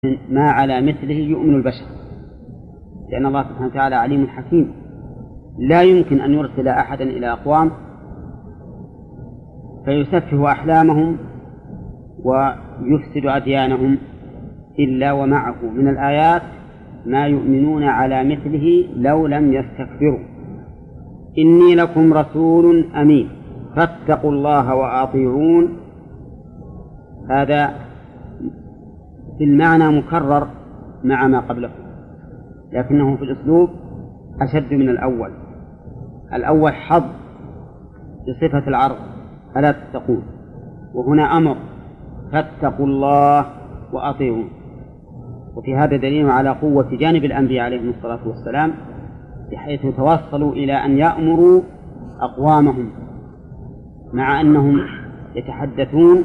ما على مثله يؤمن البشر، لأن الله سبحانه وتعالى عليم حكيم، لا يمكن أن يرسل أحدا إلى أقوام فيسفه أحلامهم ويفسد أديانهم إلا ومعه من الآيات ما يؤمنون على مثله لو لم يستكبروا. إني لكم رسول أمين فاتقوا الله وأطيعون. هذا في المعنى مكرر مع ما قبله، لكنه في الأسلوب أشد من الأول. الأول حظ بصفة العرض ألا تتقون، وهنا أمر فاتقوا الله وأطيعون. وفي هذا دليل على قوة جانب الأنبياء عليهم الصلاة والسلام، بحيث توصلوا إلى أن يأمروا أقوامهم مع أنهم يتحدثون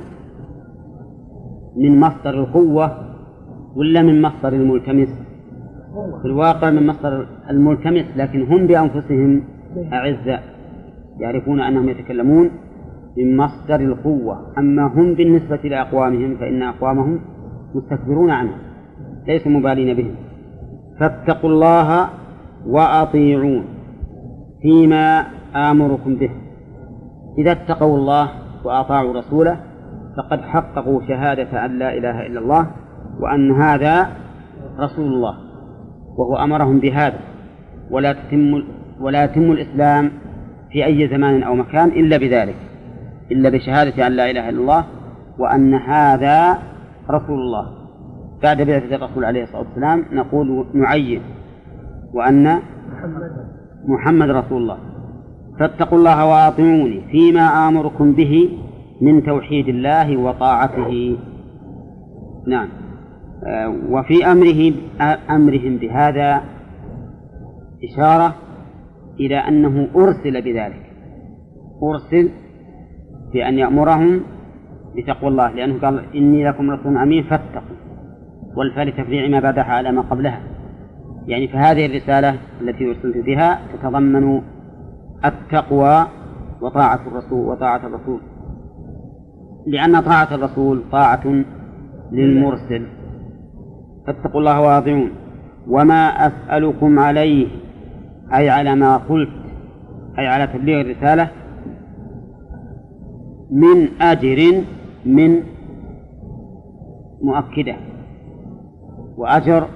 من مصدر القوة ولا من مصدر الملتمس. في الواقع من مصدر الملتمس، لكن هم بأنفسهم أعزاء يعرفون أنهم يتكلمون من مصدر القوة. أما هم بالنسبة لأقوامهم فإن أقوامهم مستكبرون عنهم ليسوا مبالين بهم. فاتقوا الله وأطيعون فيما آمركم به. إذا اتقوا الله وأطاعوا رسوله فقد حققوا شهادة أن لا إله إلا الله وأن هذا رسول الله، وهو أمرهم بهذا. ولا يتم الإسلام في أي زمان أو مكان إلا بذلك، إلا بشهادة أن لا إله إلا الله وأن هذا رسول الله. بعد بعثة الرسول عليه الصلاة والسلام نقول نعين وأن محمد رسول الله. فاتقوا الله وأطيعوني فيما آمركم به من توحيد الله وطاعته. نعم. وفي أمرهم بهذا إشارة إلى أنه أرسل بذلك، أرسل بأن يأمرهم بتقوى الله، لأنه قال إني لكم رسول أمين فاتقوا، والفاء لتفريع ما بعدها على ما قبلها. يعني فهذه الرسالة التي أرسلت بها تتضمن التقوى وطاعة الرسول، لأن طاعة الرسول طاعة للمرسل. فاتقوا الله وأطيعون وما أسألكم عليه، أي على ما قلت، أي على تبليغ الرسالة، من أجر، من مؤكدة، وأجر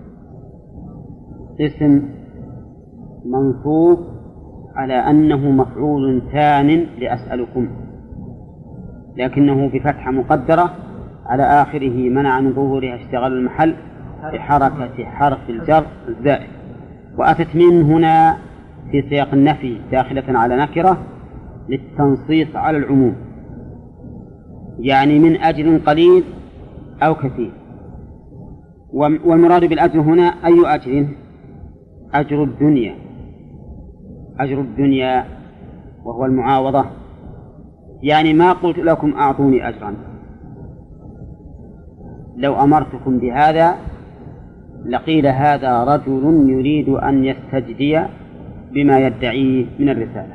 اسم منصوب على أنه مفعول ثان لأسألكم، لكنه بفتحة مقدرة على آخره منع من ظهورها اشتغال المحل بحركة حرف الجر الزائد. وأتت من هنا في سياق النفي داخلة على نكرة للتنصيص على العموم، يعني من أجر قليل أو كثير. والمراد بالأجر هنا أي أجر؟ أجر الدنيا، أجر الدنيا وهو المعاوضة. يعني ما قلت لكم أعطوني أجرا، لو أمرتكم بهذا لقيل هذا رجل يريد أن يستجدي بما يدعيه من الرسالة.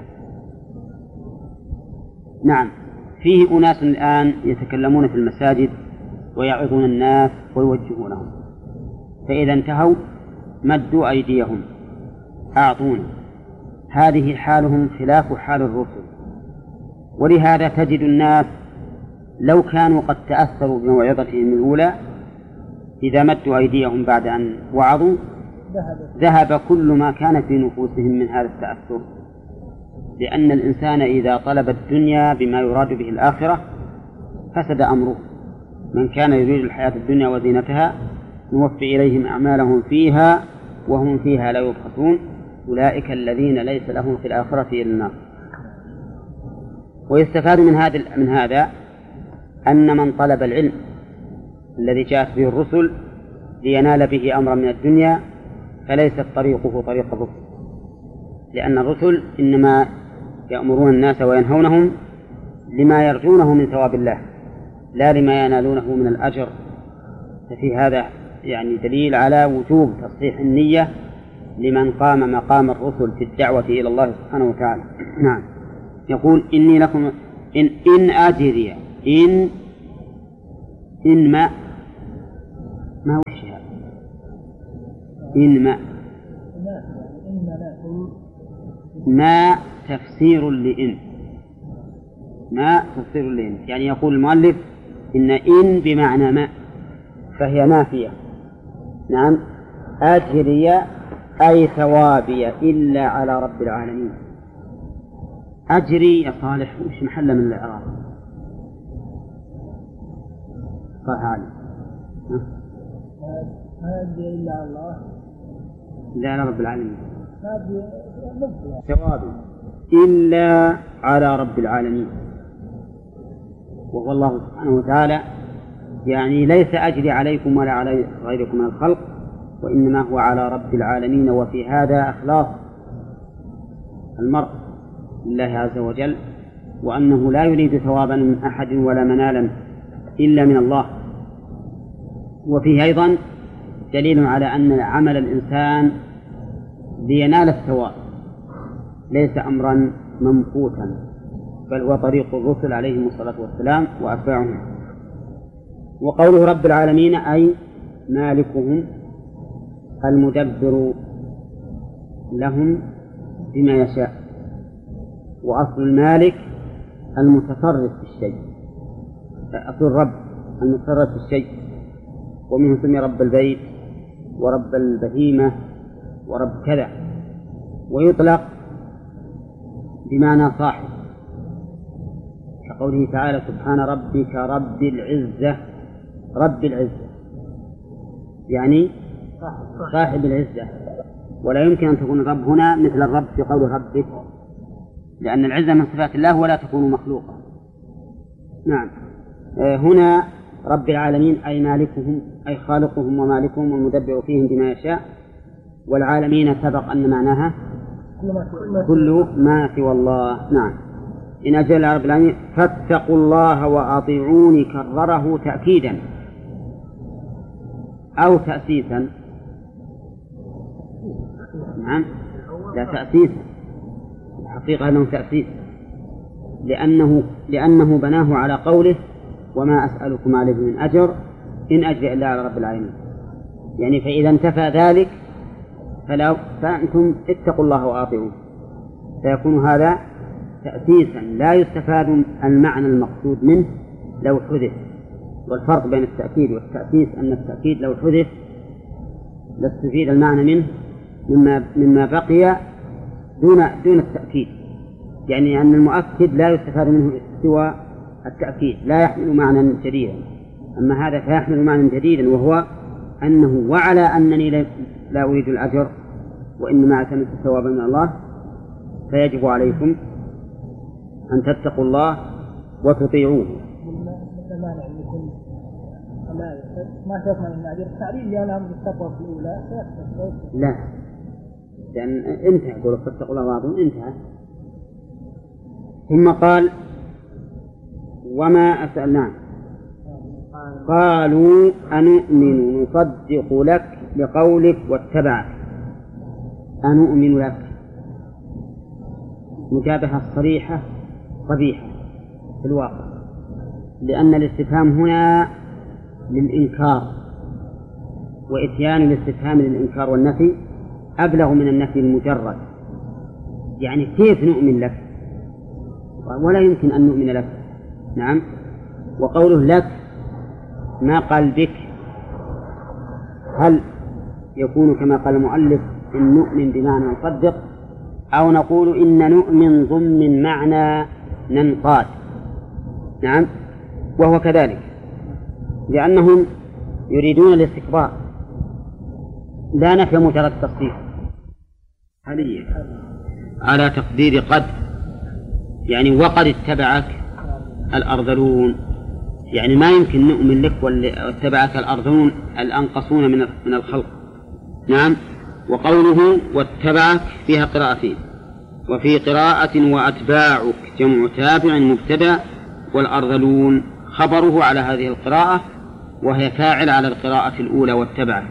نعم. فيه أناس الآن يتكلمون في المساجد ويعظون الناس ويوجهونهم، فإذا انتهوا مدوا أيديهم أعطونا. هذه حالهم خلاف حال الرسل، ولهذا تجد الناس لو كانوا قد تأثروا بموعظتهم الأولى إذا مدوا أيديهم بعد أن وعظوا ذهب كل ما كان في نفوسهم من هذا التأثر، لأن الإنسان إذا طلب الدنيا بما يراد به الآخرة فسد أمره. من كان يريد الحياة الدنيا وزينتها نوفي إليهم أعمالهم فيها وهم فيها لا يبخسون أولئك الذين ليس لهم في الآخرة إلا النار. ويستفاد من هذا أن من طلب العلم الذي جاءت به الرسل لينال به أمرا من الدنيا فليست طريقه طريق الرسل، لأن الرسل إنما يأمرون الناس وينهونهم لما يرجونه من ثواب الله لا لما ينالونه من الأجر. ففي هذا يعني دليل على وجوب تصحيح النية لمن قام مقام الرسل في الدعوة إلى الله سبحانه وتعالى. نعم. يقول إني لكم إن أجري إن ما إن ما تفسير لإن، ما تفسير لإن، يعني يقول المؤلف إن بمعنى ما، فهي نافية. نعم. أجري أي ثوابي إلا على رب العالمين. أجري يا صالح وش محل من الإعراب؟ صح علي. أجري إلا الله، لا على رب العالمين. ثوابي إلا على رب العالمين، وهو الله سبحانه وتعالى، يعني ليس أجري عليكم ولا على غيركم من الخلق، وإنما هو على رب العالمين. وفي هذا إخلاص المرء لله عز وجل، وأنه لا يريد ثوابا من أحد ولا منالا إلا من الله. وفيه أيضا دليل على أن عمل الإنسان لينال الثواب ليس أمرا ممقوتا، بل هو طريق الرسل عليهم الصلاة والسلام وأتباعهم. وقوله رب العالمين أي مالكهم المدبر لهم بما يشاء، وأصل المالك المتصرف في الشيء، أصل الرب المتصرف في الشيء، ومنه سمي رب البيت ورب البهيمة ورب كذا، ويطلق بمعنى صاحب، كقوله تعالى سبحان ربك رب العزة، رب العزة يعني صاحب العزة. ولا يمكن أن تكون الرب هنا مثل الرب في قول ربك، لأن العزة من صفات الله ولا تكون مخلوقة. نعم. هنا رب العالمين أي مالكهم، أي خالقهم ومالكهم والمدبر فيهم بما يشاء. والعالمين سبق أن معناها كل ما سوى الله. نعم. إن أجل رب العالمين فاتقوا الله وأطيعوني كرره تأكيدا أو تأسيسا. نعم. لا تأسيسا، الحقيقة أنه تأسيس، لأنه بناه على قوله وما أسألكم عليه من أجر إن أجري إلا على رب العالمين. يعني فإذا انتفى ذلك فأنتم اتقوا الله وأطيعوه، فيكون هذا تأسيسا لا يستفاد المعنى المقصود منه لو حذف. والفرق بين التأكيد والتأسيس أن التأكيد لو حذف لاستفيد المعنى منه مما بقي دون التأكيد، يعني أن المؤكد لا يستفاد منه سوى التأكيد، لا يحمل معنى جديدا. أما هذا فيحمل معنى جديدا، وهو أنه وعلى أنني لا أريد الأجر وإنما اعتمدت الثواب من الله، فيجب عليكم أن تتقوا الله وتطيعوه. ما تضمن الأجر التعليل لأنها من التقوى في الأولى. لا، لأن انتهى قولوا فاتقوا الله وأطيعوه، انتهى. ثم قال وما أسألناه قالوا أنؤمن نصدق لك لقولك واتبعك. أنؤمن لك مجابهة صريحة قبيحة في الواقع، لأن الاستفهام هنا للإنكار، وإتيان الاستفهام للإنكار والنفي أبلغ من النفي المجرد. يعني كيف نؤمن لك؟ ولا يمكن أن نؤمن لك. نعم. وقوله لك ما قال بك، هل يكون كما قال المؤلف إن نؤمن بمعنى نصدق، أو نقول إن نؤمن ضمن معنى ننقاد؟ نعم. وهو كذلك، لأنهم يريدون الاستكبار لا نفي مجرد تصديق. هذه على تقدير قد، يعني وقد اتبعك الأرذلون، يعني ما يمكن نؤمن لك واتبعك الأرذلون الأنقصون من الخلق. نعم. وقوله واتبعك فيها قراءتين، وفي قراءة وأتباعك جمع تابع مبتدأ، والأرذلون خبره على هذه القراءة، وهي فاعل على القراءة الأولى واتبعك.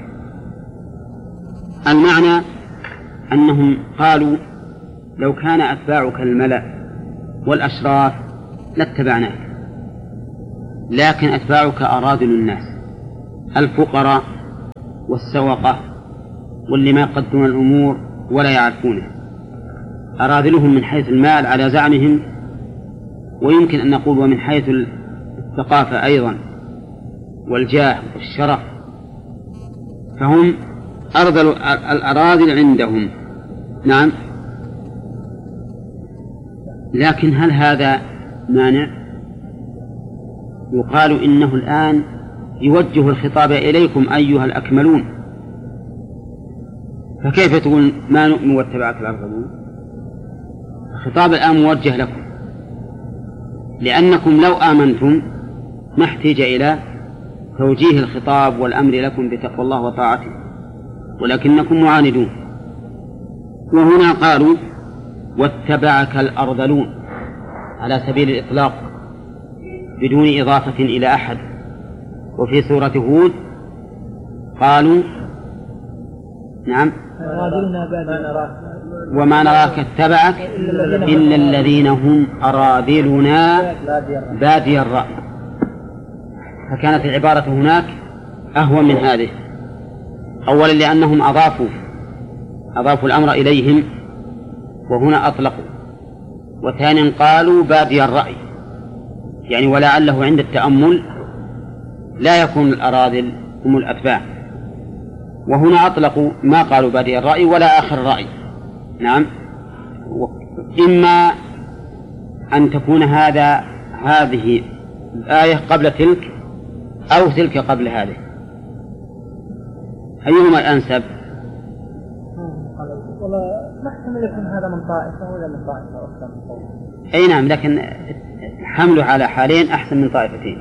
المعنى أنهم قالوا لو كان أتباعك الملأ والأشراف لاتبعناك، لكن أتباعك أراذل الناس الفقراء والسوقة واللي ما يقدرون الأمور ولا يعرفونها. أراذلهم من حيث المال على زعمهم، ويمكن أن نقول ومن حيث الثقافة أيضا والجاه والشرف، فهم أرذل الأراذل عندهم. نعم. لكن هل هذا مانع؟ يقال إنه الآن يوجه الخطاب إليكم أيها الأكملون، فكيف تقول ما نؤمن واتبعك الأرذلون؟ الخطاب الآن موجه لكم، لأنكم لو آمنتم ما احتاج إلى توجيه الخطاب والأمر لكم بتقوى الله وطاعته، ولكنكم معاندون. وهنا قالوا واتبعك الأرذلون على سبيل الإطلاق بدون إضافة إلى أحد. وفي سورة هود قالوا نعم وما نراك اتبعك إلا الذين هم أراذلنا بادي الرأي، فكانت العبارة هناك أهون من هذه. أولا لأنهم أضافوا الأمر إليهم وهنا أطلقوا، وثانيا قالوا بادي الرأي، يعني ولعله عند التأمل لا يكون الأراذل هم الأتباع، وهنا أطلقوا ما قالوا بادي الرأي ولا آخر الرأي. نعم. إما أن تكون هذه الآية قبل تلك أو تلك قبل هذه، أيهما الأنسب؟ والله محتمل يكون هذا من طائفة ولا من طائفة أخرى من طائفة. أي نعم، لكن حمله على حالين أحسن من طائفتين.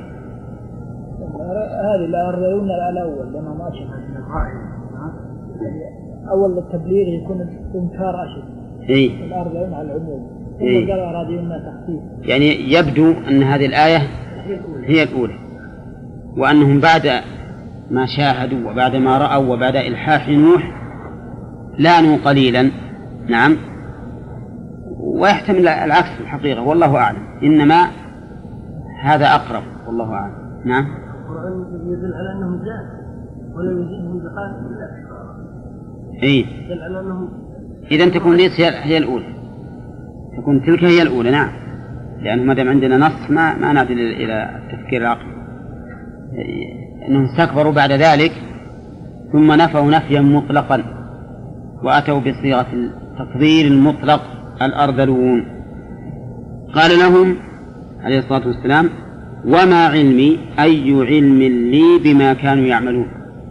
هذه الأرذلون الأول لأنه ما أشهد من القائل أول التبليغ يكون إنكار أشد. الأرذلون على العموم، ثم قال أراذلون تخفيف. يعني يبدو أن هذه الآية هي الأولى، وأنهم بعد ما شاهدوا وبعد ما رأوا وبعد إلحاح نوح لانوا قليلا. نعم. ويحتمل العكس في الحقيقة والله أعلم، إنما هذا أقرب والله أعلم. نعم. القرآن يدل على أنهم زاد ولا يزيدهم بقاء إلا يدل على أنهم إذن تكون ليس هي الأولى، تكون تلك هي الأولى. نعم، لأنه ما دام عندنا نص ما نعدل إلى التفكير العقلي. أنهم استكبروا بعد ذلك ثم نفوا نفيا مطلقا وأتوا بصيغة التفضيل المطلق الأرذلون. قال لهم عليه الصلاة والسلام وما علمي أي علم لي بما كانوا يعملون.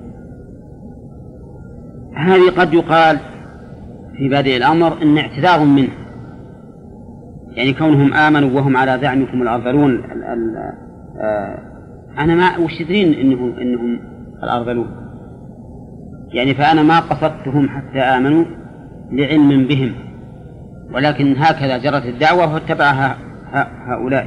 هذه قد يقال في بادئ الأمر إن اعتذار منه، يعني كونهم آمنوا وهم على زعمكم الأرذلون. أنا ما وش تدرين إنهم الأرذلون، يعني فأنا ما قصدتهم حتى آمنوا لعلم بهم، ولكن هكذا جرت الدعوة واتبعها هؤلاء.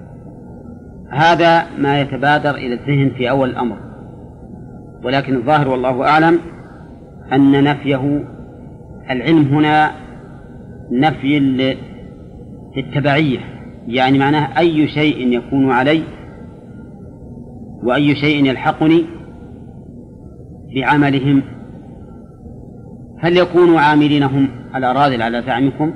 هذا ما يتبادر إلى الذهن في أول الأمر، ولكن الظاهر والله أعلم أن نفيه العلم هنا نفي للتبعية، يعني معناه أي شيء يكون علي وأي شيء يلحقني بعملهم. هل يكونوا عاملينهم الأراذل على زعمكم؟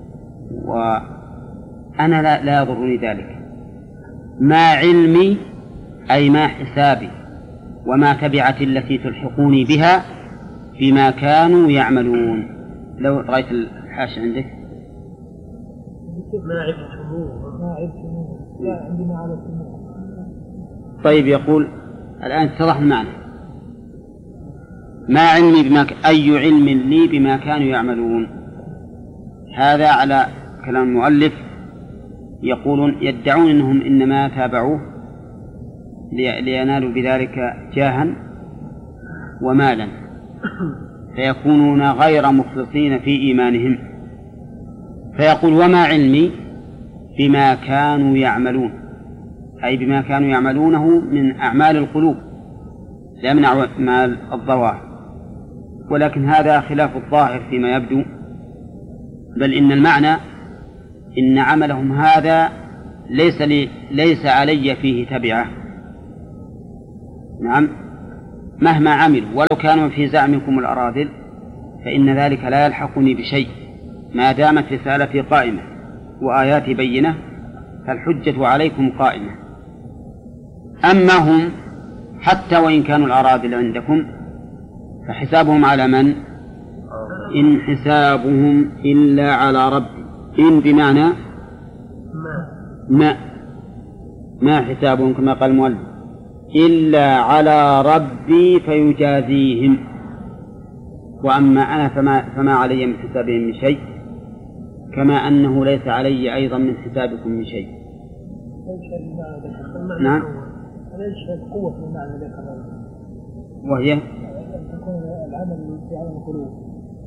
وأنا لا يضرني ذلك. ما علمي أي ما حسابي وما تبعتي التي تلحقوني بها بما كانوا يعملون. لو رأيت الحاشة عندك ما عرفتموه لا عندنا على السماء. طيب، يقول الآن اتضح المعنى. ما علمي أي علم لي بما كانوا يعملون. هذا على كلام المؤلف، يقولون يدعون أنهم إنما تابعوه لينالوا بذلك جاها ومالا، فيكونون غير مخلصين في إيمانهم. فيقول وما علمي بما كانوا يعملون، أي بما كانوا يعملونه من أعمال القلوب لا من أعمال الظواهر، ولكن هذا خلاف الظاهر فيما يبدو، بل إن المعنى إن عملهم هذا ليس علي فيه تبعة. نعم، مهما عملوا ولو كانوا في زعمكم الأراذل فإن ذلك لا يلحقني بشيء ما دامت رسالتي قائمة وآياتي بينة، فالحجة عليكم قائمة. أما هم حتى وإن كانوا الأراذل عندكم فحسابهم على من؟ إن حسابهم إلا على ربي. إن بمعنى ما حسابهم كما قال المؤلف إلا على ربي فيجازيهم. وأما أنا فما علي من حسابهم من شيء، كما أنه ليس علي أيضا من حسابكم من شيء. نعم. قوة المعنى ذكر وهي تكون العمل في عالم القلوب.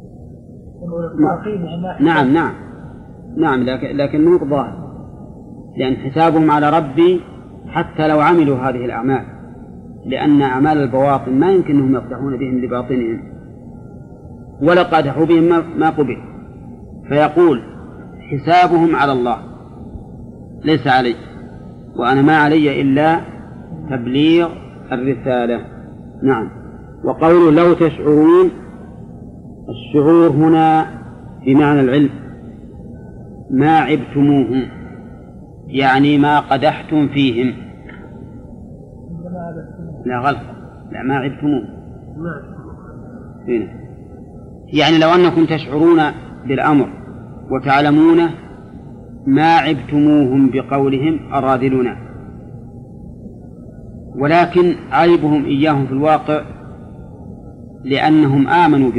نعم لكن مو ظاهر، لأن حسابهم على ربي حتى لو عملوا هذه الأعمال، لأن أعمال البواطن ما يمكنهم يفتحون بهم لباطنهم، ولا قادحوا بهم ما قبل. فيقول حسابهم على الله ليس علي، وأنا ما علي إلا تبليغ الرسالة. نعم. وقوله لو تشعرون، الشعور هنا بمعنى العلم، ما عبتموهم يعني ما قدحتم فيهم. لا غلط، لا ما عبتموهم هنا. يعني لو أنكم تشعرون بالأمر وتعلمونه ما عبتموهم بقولهم أراذلنا، ولكن عيبهم إياهم في الواقع لأنهم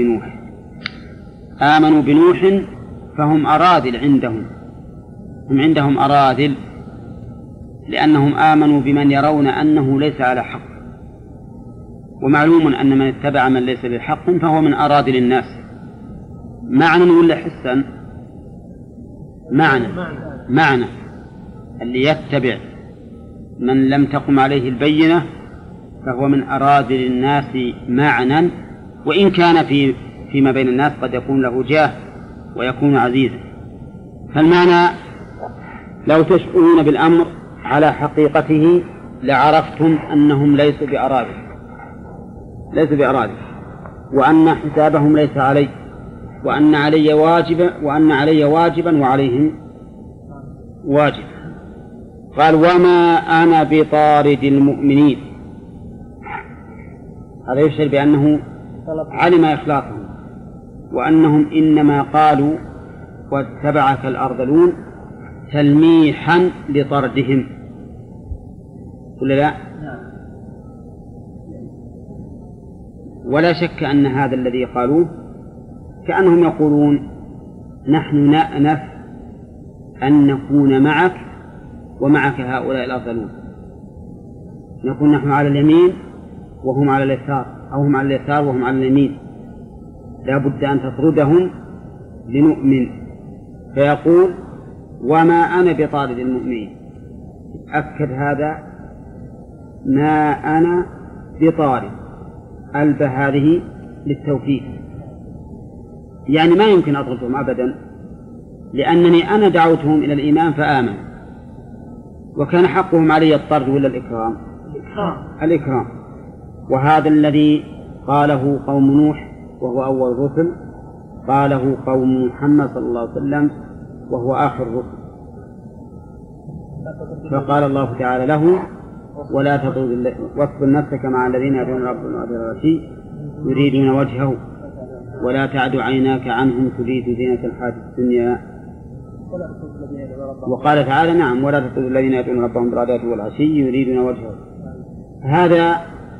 آمنوا بنوح فهم أراذل عندهم، هم عندهم أراذل لأنهم آمنوا بمن يرون أنه ليس على حق، ومعلوم أن من اتبع من ليس بحق فهو من أراذل الناس. معنى ولا حسا؟ معنى اللي يتبع من لم تقم عليه البينة فهو من أراذل الناس معنى، وإن كان فيما بين الناس قد يكون له جاه ويكون عزيزا. فالمعنى لو تشعرون بالأمر على حقيقته لعرفتم أنهم ليسوا بأراذل، وأن حسابهم ليس علي، وأن علي واجبا وعليهم واجب. قال وما أنا بطارد المؤمنين، هذا يشعر بأنه علم إخلاصهم، وأنهم إنما قالوا واتبعك الأرذلون تلميحا لطردهم، ولا لا؟ ولا شك أن هذا الذي قالوه كأنهم يقولون نحن نأنف أن نكون معك ومعك هؤلاء الأرذلون، نكون نحن على اليمين وهم على اليسار، أو هم على اليسار وهم على اليمين، لا بد أن تطردهم لنؤمن. فيقول وما أنا بطارد المؤمنين، أكد هذا ما أنا بطارد، ألبى هذه للتوكيد، يعني ما يمكن أطردهم أبدا، لأنني أنا دعوتهم إلى الإيمان فآمنوا، وكان حقهم علي الطرد ولا الإكرام. وهذا الذي قاله قوم نوح وهو أول الرسل، قاله قوم محمد صلى الله عليه وسلم وهو آخر الرسل. فقال الله تعالى له ولا تطرد واصبر نفسك مع الذين يدعون ربهم بالغداة والعشي يريدون وجهه ولا تعد عيناك عنهم تريد زينة الحياة الدنيا. وقال تعالى نعم ولا تطرد الذين يدعون ربهم بالغداة والعشي يريدون وجهه. هذا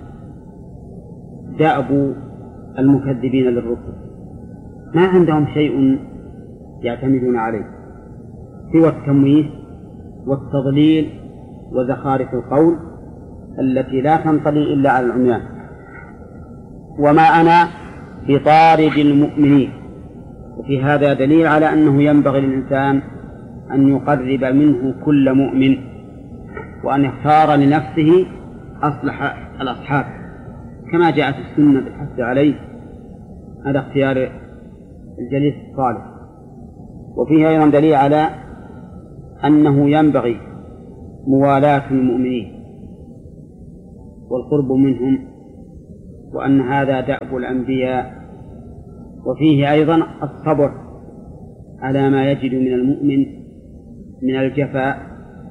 دأب المكذبين للرسل، ما عندهم شيء يعتمدون عليه سوى التمويه والتضليل وزخارف القول التي لا تنطلي إلا على العميان. وما أنا بطارد المؤمنين، وفي هذا دليل على أنه ينبغي للإنسان أن يقرب منه كل مؤمن، وأن يختار لنفسه أصلح الأصحاب كما جاءت السنة بالحث عليه هذا اختيار الجليس الصالح. وفيه أيضا دليل على أنه ينبغي موالاة المؤمنين والقرب منهم، وأن هذا دأب الأنبياء وفيه أيضا الصبر على ما يجد من المؤمن من الجفاء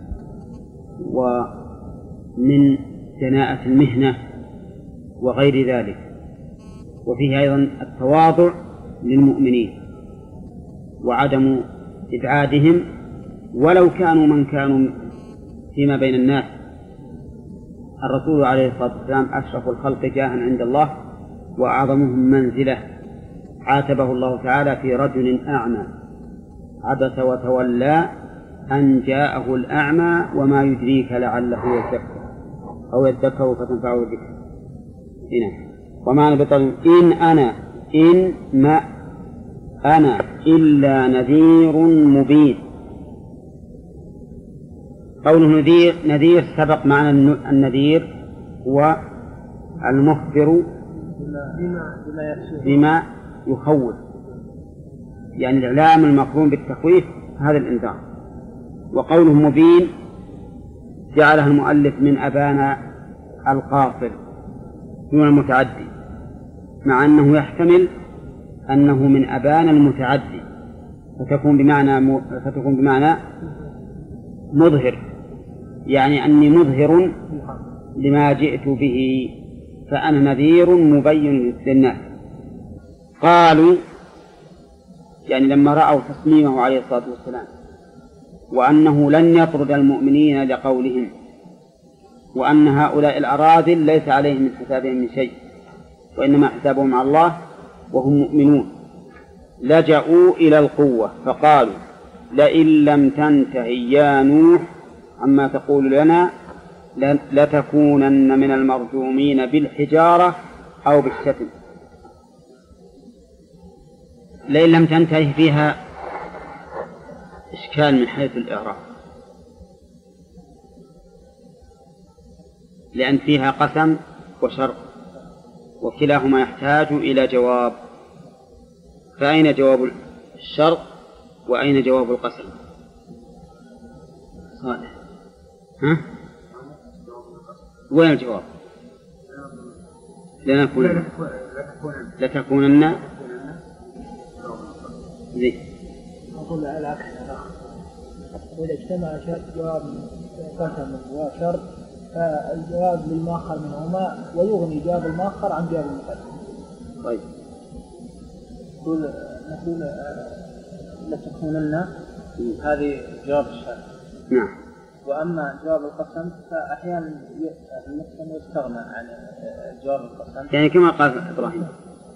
ومن دناءة المهنة وغير ذلك. وفيه أيضا التواضع للمؤمنين وعدم إبعادهم ولو كانوا من كانوا فيما بين الناس. الرسول عليه الصلاة والسلام أشرف الخلق جاها عند الله وأعظمهم منزلة، عاتبه الله تعالى في رجل أعمى عبس وتولى أن جاءه الأعمى وما يدريك لعله يذكر أو يذكر فتنفعه الذكر. هنا ومعنى بطل إن ما أنا إلا نذير مبين. قوله نذير سبق معنى النذير هو المخبر بما يخوف، يعني الإعلام المقرون بالتخويف هذا الإنذار. وقوله مبين جعلها المؤلف من أبان القاصر دون المتعدي، مع أنه يحتمل أنه من أبان المتعدي فتكون بمعنى مظهر، يعني أني مظهر لما جئت به فأنا نذير مبين للناس. قالوا يعني لما رأوا تصميمه عليه الصلاة والسلام وأنه لن يطرد المؤمنين لقولهم وأن هؤلاء الأراذل ليس عليهم من حسابهم من شيء وإنما حسابهم على الله وهم مؤمنون، لجأوا إلى القوة فقالوا لئن لم تنتهي يا نوح عما تقول لنا لتكونن من المرجومين بالحجارة أو بالشتم. لئن لم تنتهي فيها إشكال من حيث الإعراب، لأن فيها قسم وشرط وكلاهما يحتاج إلى جواب، فأين جواب الشرط وأين جواب القسم؟ صالح وين الجواب؟ لتكونن زي أقول العكس إذا اجتمع جواب قسم وشرط فالجواب للمؤخر منهما ويغني جواب المؤخر عن جواب المقدم. طيب نقول لتكونن هذه جواب الشرط. نعم. وأما جواب القسم فأحيانا المقسم يستغنى عن جواب القسم، يعني كما قال إبراهيم.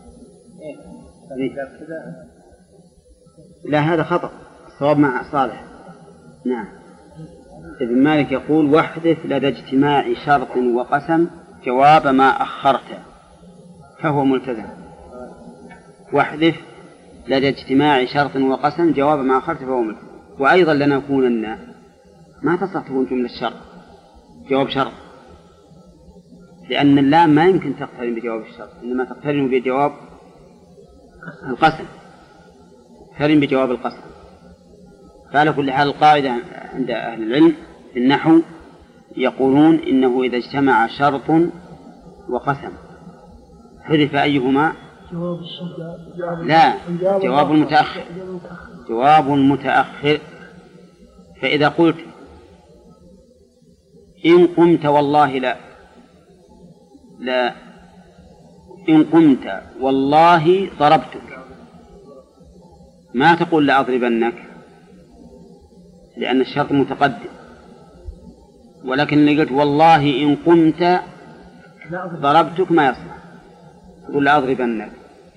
كذا لا هذا خطأ، الصواب مع صالح. نعم. ابن مالك يقول واحدث لدى اجتماع شرط وقسم جواب ما أخرته فهو ملتزم. واحدث لدى اجتماع شرط وقسم جواب ما أخرته فهو ملتزم. وأيضا لنكونن ما تصح تكون جملة شرط جواب شرط، لأن اللام ما يمكن تقترن بجواب الشرط، إنما تقترن بجواب القسم، تقترن بجواب القسم. فعلى كل حال القاعدة عند أهل العلم في النحو يقولون إنه إذا اجتمع شرط وقسم حذف أيهما؟ لا، جواب المتأخر. جواب المتأخر. فإذا قلت إن قمت والله لا إن قمت والله ضربتك، ما تقول لأضربنك لأن الشرط متقدم، ولكن اللي قلت والله إن قمت ضربتك ما يصلح، تقول لأضربنك.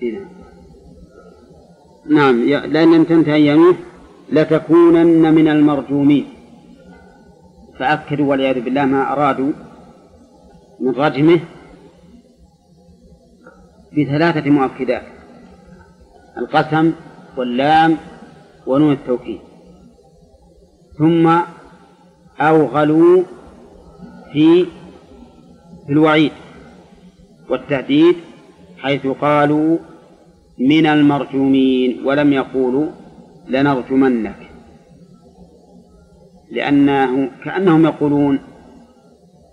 نعم. لأن لم تنتهي يا نوح لتكونن من المرجومين، فأكدوا والعياذ بالله ما أرادوا من رجمه بثلاثة مؤكدات: القسم واللام ونون التوكيد. ثم أوغلوا في الوعيد والتهديد حيث قالوا من المرجومين ولم يقولوا لنرجمنك، لأنه كأنهم يقولون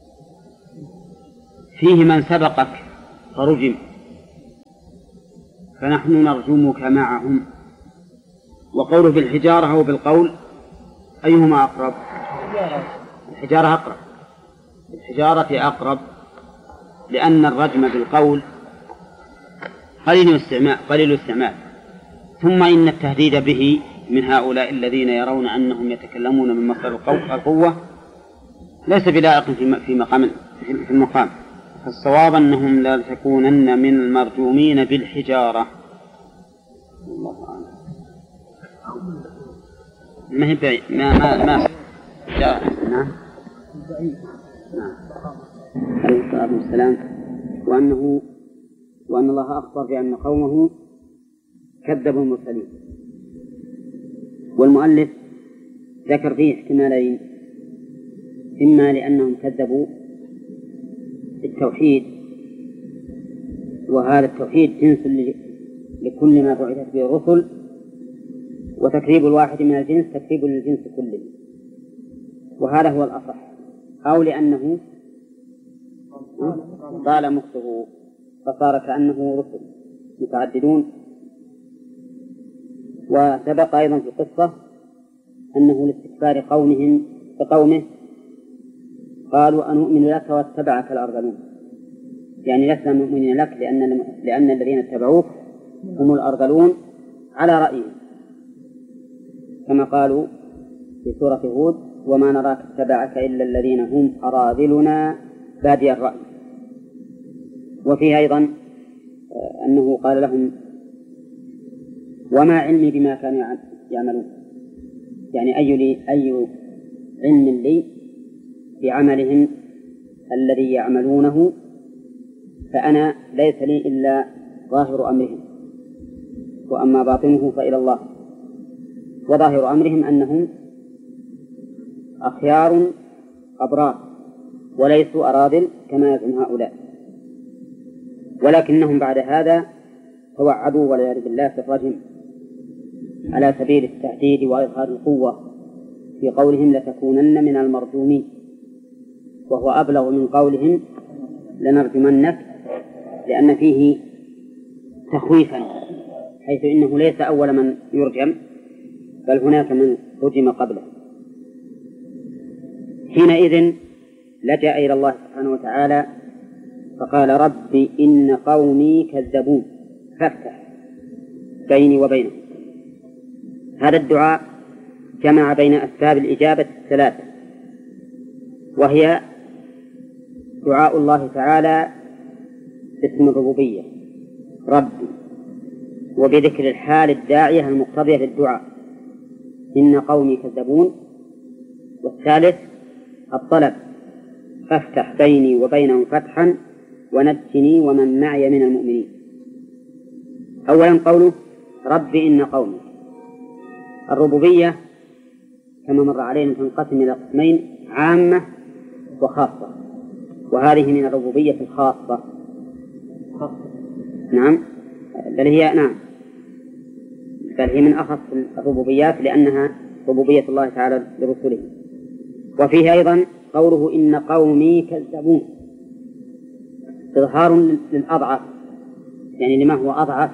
فيه من سبقك فرجم، فنحن نرجمك معهم. وقوله بالحجارة أو بالقول أيهما أقرب؟ الحجارة أقرب، الحجارة أقرب، لأن الرجم بالقول قليل الاستعمال، ثم إن التهديد به من هؤلاء الذين يرون أنهم يتكلمون من مصدر القوة ليس بلائق في المقام. فالصواب أنهم لا تكونن من المرجومين بالحجارة. الله أعلم. ما هي بعيد ما نعم. عليه الصلاة والسلام. وأن الله أخبر بأن قومه كذبوا المرسلين. والمؤلف ذكر فيه احتمالين: إما لأنهم كذبوا التوحيد، وهذا التوحيد جنس لكل ما بعثت به الرسل، وتكذيب الواحد من الجنس تكذيب للجنس كله، وهذا هو الأصح. أو لأنه طال مكثه فصار كأنه رسل متعددون. وسبق أيضا في القصة أنه لاستكبار قومه قالوا أنؤمن لك واتبعك الأرذلون، يعني لسنا مؤمنين لك لأن الذين اتبعوك هم الأرذلون على رأيهم، كما قالوا في سورة هود: وما نراك اتبعك إلا الذين هم أراذلنا بادي الرأي. وفيه أيضا أنه قال لهم: وما علمي بما كانوا يعملون، يعني أي علم لي بعملهم الذي يعملونه، فأنا ليس لي إلا ظاهر أمرهم، وأما باطنه فإلى الله. وظاهر أمرهم أنهم أخيار أبرار وليسوا أراذل كما يزعم هؤلاء، ولكنهم بعد هذا توعدوا والعياذ بالله بإخراجهم على سبيل التهديد وإظهار القوة في قولهم: لتكونن من المرجومين، وهو أبلغ من قولهم لنرجمنك، لأن فيه تخويفا، حيث إنه ليس أول من يرجم بل هناك من رجم قبله. حينئذ لجأ إلى الله سبحانه وتعالى فقال: ربي إن قومي كذبون فافتح بيني وبينهم. هذا الدعاء جمع بين أسباب الإجابة الثلاثة، وهي دعاء الله تعالى باسم الربوبية ربي، وبذكر الحال الداعية المقتضية للدعاء إن قومي كذبون، والثالث الطلب: فافتح بيني وبينهم فتحا ونجني ومن معي من المؤمنين. أولا قوله ربي إن قومي. الربوبية كما مر علينا تنقسم إلى قسمين: عامة وخاصة، وهذه من الربوبية الخاصة. نعم، بل هي من أخص الربوبيات، لأنها ربوبية الله تعالى لرسله. وفيه أيضا قوله إن قومي كذبون، إظهار للأضعف، يعني لما هو أضعف،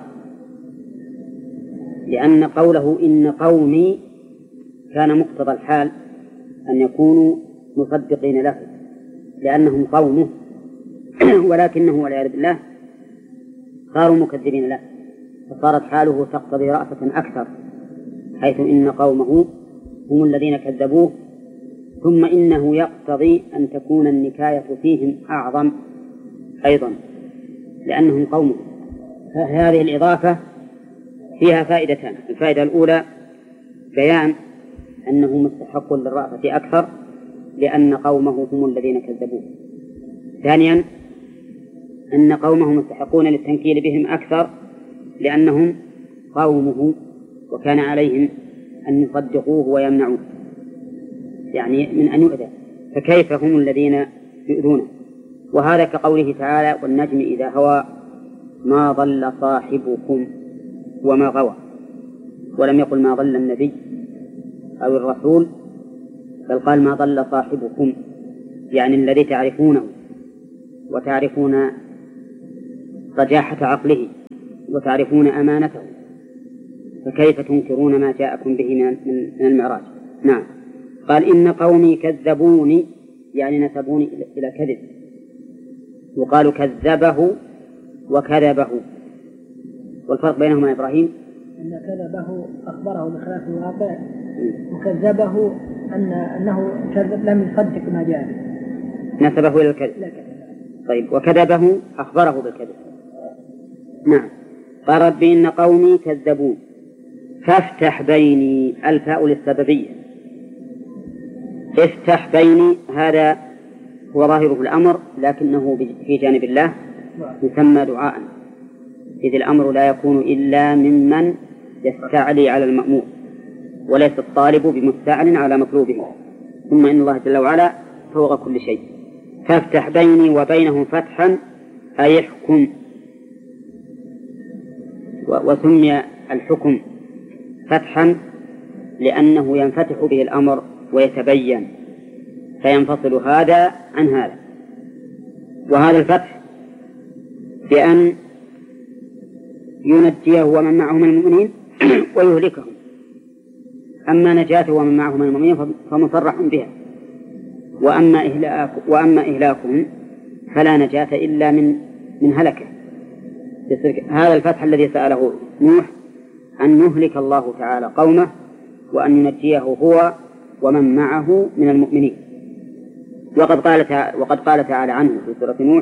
لأن قوله إن قومي كان مقتضى الحال أن يكونوا مصدقين له لأنهم قومه، ولكنه والعياذ بالله صاروا مكذبين له، فصارت حاله تقتضي رأفة أكثر، حيث إن قومه هم الذين كذبوه، ثم إنه يقتضي أن تكون النكاية فيهم أعظم أيضا لأنهم قومه. هذه الإضافة فيها فائدتان: الفائدة الأولى بيان أنه مستحق للرأفة أكثر لأن قومه هم الذين كذبوه. ثانيا أن قومه مستحقون للتنكيل بهم أكثر لأنهم قومه وكان عليهم أن يصدقوه ويمنعوه، يعني من أن يؤذى، فكيف هم الذين يؤذونه؟ وهذا كقوله تعالى: والنجم إذا هوى ما ضل صاحبكم وما غوى، ولم يقل ما ضل النبي أو الرسول، بل قال ما ضل صاحبكم، يعني الذي تعرفونه وتعرفون رجاحة عقله وتعرفون أمانته، فكيف تنكرون ما جاءكم به من المعراج؟ نعم. قال إن قومي كذبوني، يعني نسبوني إلى كذب، وقالوا كذبه وكذبه. والفرق بينهما إبراهيم أن كذبه أخبره بخلاف الواقع، وكذبه أنه كذب لم يصدق ما جاء، نسبه إلى الكذب. طيب، وكذبه أخبره بالكذب. نعم. قال رب إن قومي كذبون فافتح بيني، الفاء للسببية، افتح بيني، هذا هو ظاهره الأمر، لكنه في جانب الله يسمى دعاء، إذ الأمر لا يكون إلا ممن يستعلي على المأمور، وليس الطالب بمستعل على مطلوبه، ثم إن الله جل وعلا فوق كل شيء. فافتح بيني وبينهم فتحا أي احكم، وسمي الحكم فتحا لأنه ينفتح به الأمر ويتبين، فينفصل هذا عن هذا. وهذا الفتح بأن ينجيه ومن معه من المؤمنين ويهلكهم، أما نجاته ومن معه من المؤمنين فمصرح بها، وأما إهلاكهم فلا نجاة إلا من هلكه. هذا الفتح الذي سأله نوح أن يهلك الله تعالى قومه وأن ينجيه هو ومن معه من المؤمنين. وقد قال تعالى عنه في سورة نوح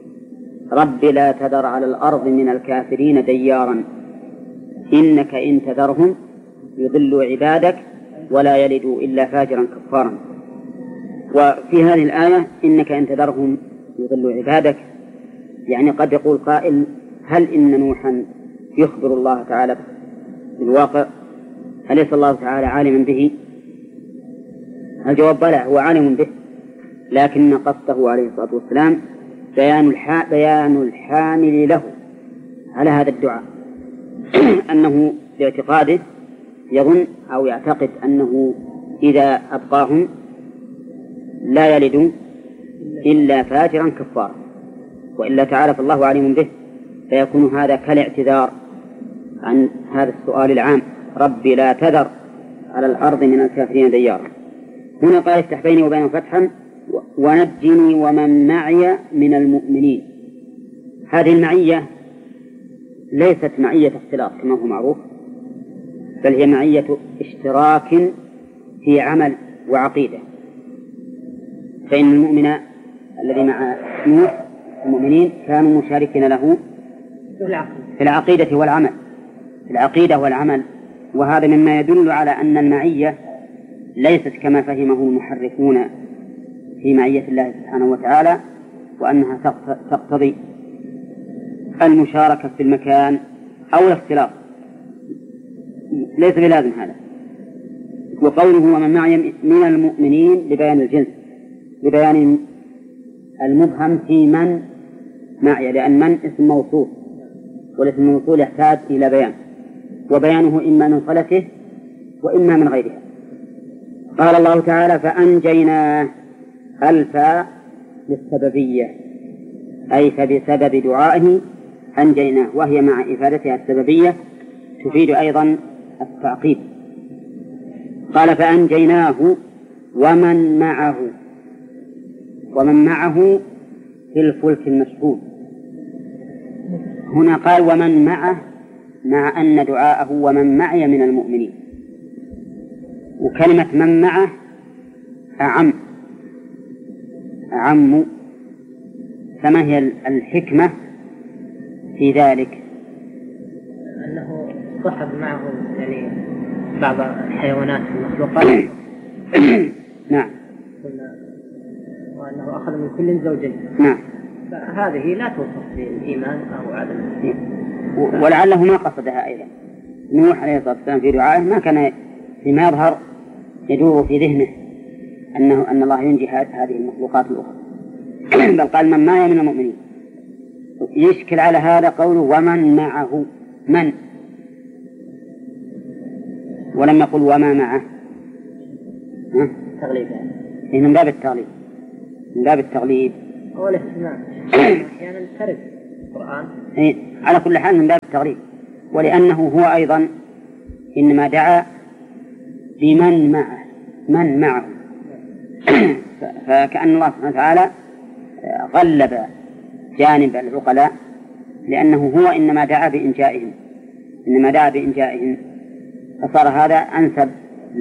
رب لا تذر على الأرض من الكافرين ديارا إنك إن تذرهم يضلوا عبادك ولا يلدوا إلا فاجرا كفارا. وفي هذه الآية إنك إن تذرهم يضلوا عبادك، يعني قد يقول قائل هل إن نوحا يخبر الله تعالى بالواقع؟ أليس الله تعالى عالما به؟ الجواب بلى، هو عالم به، لكن قصده عليه الصلاة والسلام بيان الحامل له على هذا الدعاء أنه باعتقاده يظن أو يعتقد أنه إذا أبقاهم لا يلد إلا فاجرا كفارا، وإلا تعالى فالله عليم به، فيكون هذا كالاعتذار عن هذا السؤال العام ربي لا تذر على الأرض من الكافرين ديارا. هنا قال افتح بيني وبينهم فتحا ونجني ومن معي من المؤمنين. هذه المعية ليست معية اختلاط كما هو معروف، بل هي معية اشتراك في عمل وعقيدة. فإن المؤمن الذي مع نوح المؤمنين كانوا مشاركين له في العقيدة والعمل، في العقيدة والعمل، وهذا مما يدل على أن المعية ليست كما فهمه المحرفون في معية الله سبحانه وتعالى، وأنها تقتضي المشاركة في المكان أو الاختلاط، ليس بلازم هذا. وقوله ومن معي من المؤمنين لبيان الجنس، لبيان المبهم في من معي، لأن من اسم موصول، والاسم الموصول يحتاج إلى بيان، وبيانه إما من صلته وإما من غيرها. قال الله تعالى فأنجيناه، الفاء للسببية، أي فبسبب دعائه أنجيناه، وهي مع إفادتها السببية تفيد أيضا التعقيب. قال فأنجيناه ومن معه في الفلك المشحون. هنا قال ومن معه، مع أن دعاءه ومن معي من المؤمنين، وكلمة من معه أعم. فما هي الحكمة في ذلك؟ أنه صحب معه يعني بعض الحيوانات المخلوقات نعم، وأنه أخذ من كل زوجين. نعم، فهذه لا توصف بالإيمان أو عدم. ولعله ما قصدها أيضا. نوح عليه الصلاة والسلام في دعائه ما كان فيما يظهر يدور في ذهنه أن الله ينجي هذه المخلوقات الأخرى بل قال من معي من المؤمنين. يشكل على هذا قوله ومن معه، من، ولم يقل وما معه، تغليب يعني من باب التغليب، من باب التغليب. هو الاهتمام أحيانا ترد القرآن. على كل حال من باب التغريب، ولأنه هو أيضا إنما دعا بمن معه، من معه. فكأن الله سبحانه وتعالى غلب جانب العقلاء، لأنه هو إنما دعا بإنجائهم، فصار هذا أنسب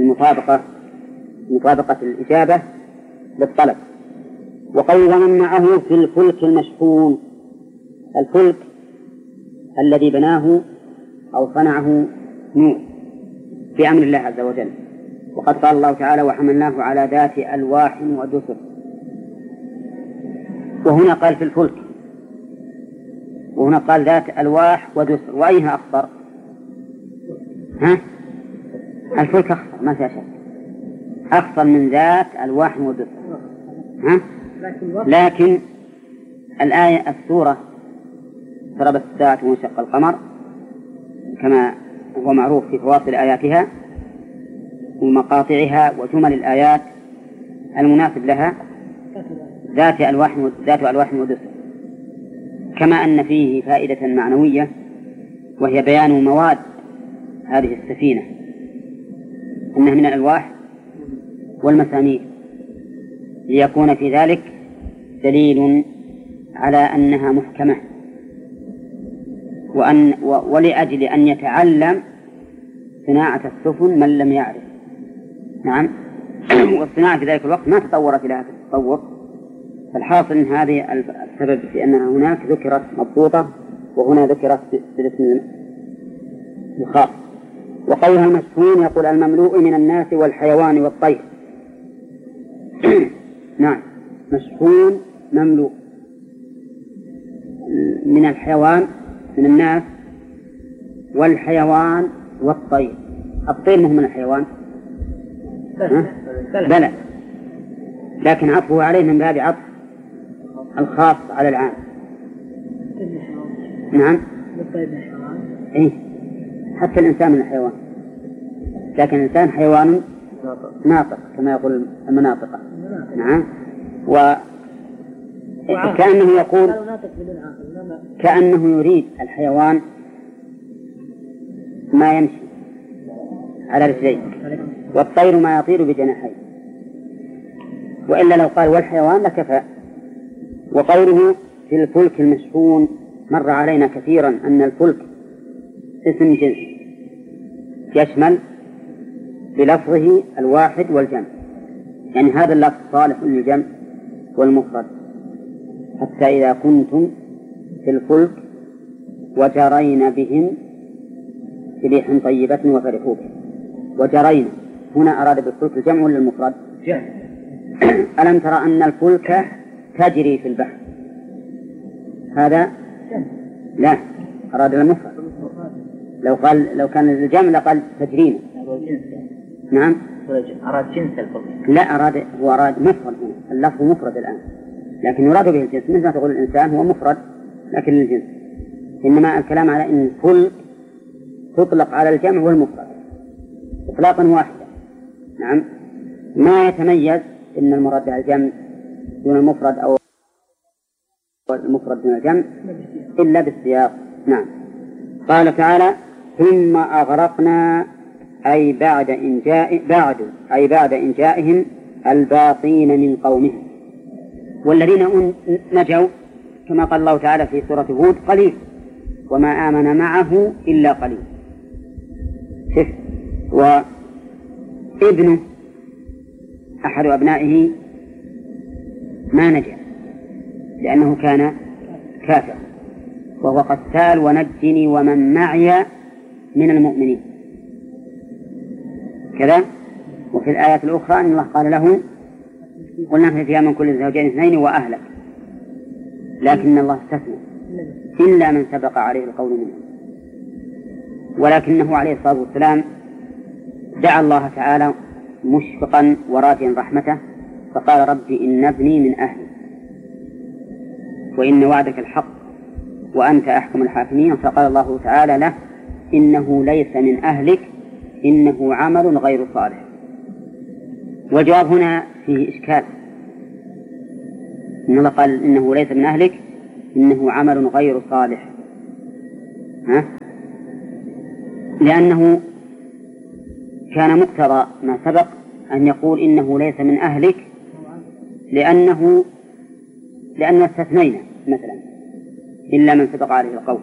لمطابقة الإجابة للطلب. وقول ومن معه في الفلك المشحون، الفلك الذي بناه أو صنعه نوح بأمر الله عز وجل، وقد قال الله تعالى وحملناه على ذات ألواح ودسر، وهنا قال في الفلك، وهنا قال ذات ألواح ودسر، وأيها أخطر؟ الفلك أخطر ما فيها شك، أخطر من ذات ألواح ودسر. لكن الآية السورة اقتربت الساعة وانشق القمر كما هو معروف في فواصل آياتها ومقاطعها وجمل الآيات المناسب لها ذات ألواح ودسر، كما أن فيه فائدة معنوية وهي بيان مواد هذه السفينة، أنها من الألواح والمسامير، ليكون في ذلك دليل على أنها محكمة، ولأجل أن يتعلم صناعة السفن من لم يعرف. نعم. والصناعة في ذلك الوقت ما تطورت إلى هذا التطور، فالحاصل أن هذه السبب في أنها هناك ذكرت مضبوطة وهنا ذكرت بالاسم الخاص. وقولها المشحون يقول المملوء من الناس والحيوان والطير. نعم، مشحون مملوء من الحيوان، من الناس والحيوان والطير. الطير مهم من الحيوان بلى، لكن عطفه عليه من باب عطف الخاص على العام. نعم. إيه، حتى الإنسان من الحيوان، لكن الإنسان حيوان ناطق كما يقول المناطق. نعم. وكأنه يقول كأنه يريد الحيوان ما يمشي على رجليه، والطير ما يطير بجناحيه، وإلا لو قال والحيوان لكفى. وقوله في الفلك المشحون مر علينا كثيرا أن الفلك اسم جنس يشمل بلفظه الواحد والجمع، يعني هذا اللفظ صالح للجمع والمفرد. حتى إذا كنتم في الفلك وجرين بهم بريح طيبة وفرحوا به، وجرين هنا أراد بالفلك الجمع ولا المفرد؟ ألم ترى أن الفلك تجري في البحر؟ هذا لا، أراد المفرد. لو كان الجمع لقال تجرين. نعم. أراد جنس الفلك. لا، هو أراد مفرد هنا، اللفظ مفرد الآن، لكن يراد به الجنس، مثل ما تقول الإنسان هو مفرد لكن للجنس. إنما الكلام على أن الفلك تطلق على الجمع والمفرد إطلاقا واحدا. نعم. ما يتميز إن المراد بها الجمع دون المفرد أو المفرد دون الجمع إلا بالسياق. نعم. قال تعالى ثم أغرقنا أي بعد إنجائهم الباقين من قومهم، والذين نجوا كما قال الله تعالى في سورة هود قليل وما آمن معه إلا قليل. وابنه أحد أبنائه ما نجا لأنه كان كافر، وهو قتال ونجني ومن معي من المؤمنين كذا. وفي الآيات الأخرى أن الله قال له قلنا فيها من كل زوجين اثنين وأهلك، لكن الله استثنى إلا من سبق عليه القول منه. ولكنه عليه الصلاة والسلام دعا الله تعالى مشفقا وراجيا رحمته فقال ربي إن ابني من أهلي وإن وعدك الحق وأنت أحكم الحاكمين. فقال الله تعالى له إنه ليس من أهلك إنه عمل غير صالح. والجواب هنا فيه إشكال، إن الله قال إنه ليس من أهلك إنه عمل غير صالح؟ لأنه كان مقتضى ما سبق أن يقول إنه ليس من أهلك، لأنه استثنينا مثلا إلا من سبق عليه القول.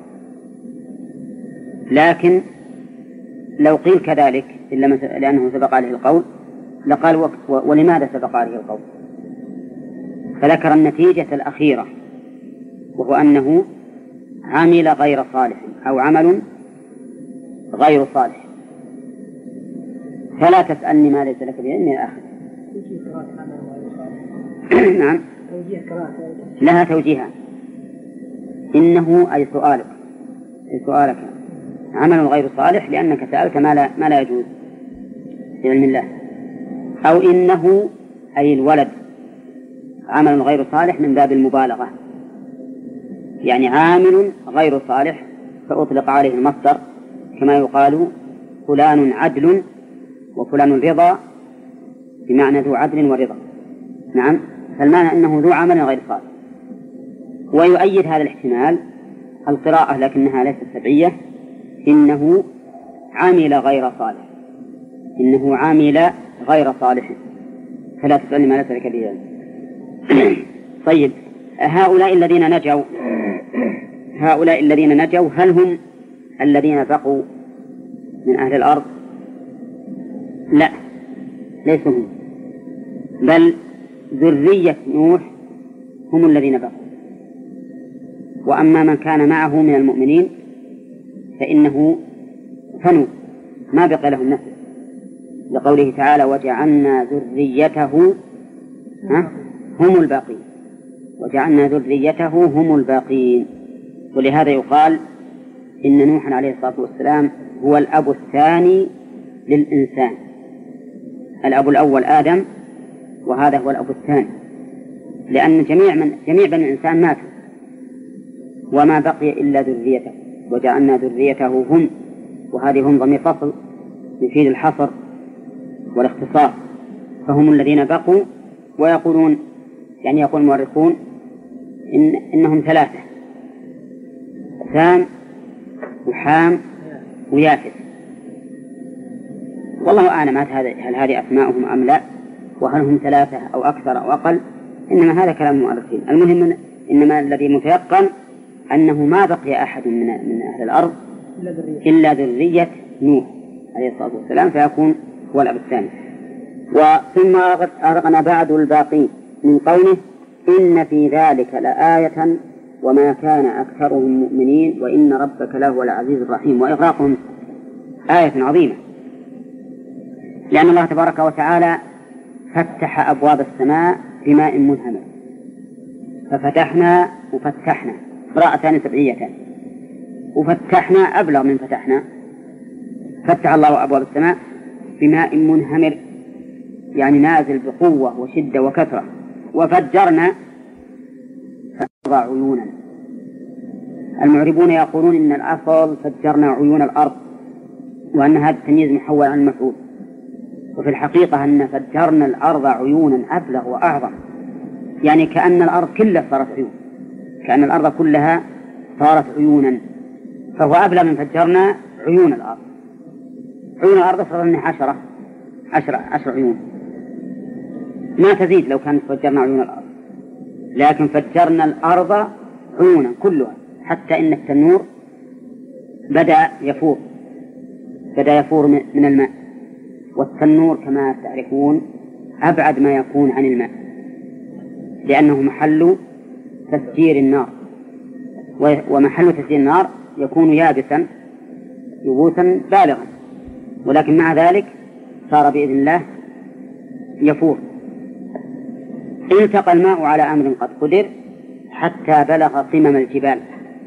لكن لو قيل كذلك إلا لأنه سبق عليه القول لقال ولماذا سبق عليه القول؟ فذكر النتيجة الأخيرة، وهو أنه عمل غير صالح أو عمل غير صالح. فلا تسألني ما ليس لك به علم إلى آخره. نعم، لها توجيها. إنه أي سؤالك عمل غير صالح لأنك سألت ما لا يجوز بعلم الله، أو إنه أي الولد عمل غير صالح من باب المبالغة، يعني عامل غير صالح فأطلق عليه المصدر، كما يقال فلان عدل وفلان رضا، بمعنى ذو عدل ورضا. نعم، فالمعنى أنه ذو عمل غير صالح. ويؤيد هذا الاحتمال القراءة لكنها ليست سبعية: إنه عمل غير صالح، إنه عمل غير صالح، فلا تسألني ما ليس لك به علم. طيب، هؤلاء الذين نجوا هل هم الذين بقوا من أهل الأرض؟ لا، ليسوا هم، بل ذرية نوح هم الذين بقوا. وأما من كان معه من المؤمنين فإنه فنوا، ما بقي لهم نسل، لقوله تعالى: وجعلنا ذريته هم الباقين، وجعلنا ذريته هم الباقين. ولهذا يقال إن نوحا عليه الصلاة والسلام هو الأب الثاني للإنسان. الأب الأول آدم، وهذا هو الأب الثاني، لأن جميع بني الإنسان ماتوا وما بقي إلا ذريته. وجعلنا ذريته هم، وهذه هم ضمير فصل يفيد الحصر والاختصار، فهم الذين بقوا. ويقولون يعني يقول المؤرخون إنهم ثلاثة: سام وحام ويافث. والله أعلم هل هذه أسماؤهم أم لا، وهل هم ثلاثة أو أكثر أو أقل، إنما هذا كلام المؤرخين. المهم إنما الذي متيقن أنه ما بقي أحد من أهل الأرض إلا ذرية نوح عليه الصلاة والسلام، فيكون هو الأب الثاني. ثم أغرقنا بعد الباقين من قوله: إن في ذلك لآية وما كان أكثرهم مؤمنين وإن ربك لهو العزيز الرحيم. وإغراقهم آية عظيمة، لأن الله تبارك وتعالى فتح أبواب السماء بماء منهمر، ففتحنا وفتحنا، قراءتان سبعيتان. وفتحنا أبلغ من فتحنا، فتح الله أبواب السماء بماء منهمر، يعني نازل بقوة وشدة وكثرة. وفجرنا فأرض عيونا. المعربون يقولون إن الأصل فجرنا عيون الأرض، وأن هذا التمييز محول عن المفعول، وفي الحقيقة أن فجرنا الأرض عيونا أبلغ وأعظم، يعني كأن الأرض كلها صارت عيون، كأن الأرض كلها صارت عيونا، فهو أبلغ من فجرنا عيون الأرض. عيون الأرض صار لنا 10 عيون، ما تزيد لو كانت فجرنا عيون الأرض، لكن فجرنا الأرض عيونا كلها، حتى إن التنور بدأ يفور من الماء. والتنور كما تعرفون أبعد ما يكون عن الماء، لأنه محل تسجير النار، ومحل تسجير النار يكون يابسا يبوسا بالغا، ولكن مع ذلك صار بإذن الله يفور. التقى الماء على أمر قد قدر حتى بلغ قمم الجبال،